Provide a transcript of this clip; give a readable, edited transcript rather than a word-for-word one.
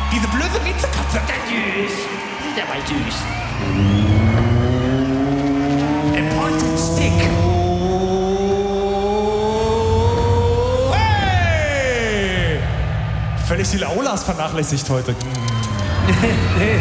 Diese blöde Miezekatze. Der war süß. Important Stick. Hey! Völlig die Laulas vernachlässigt heute.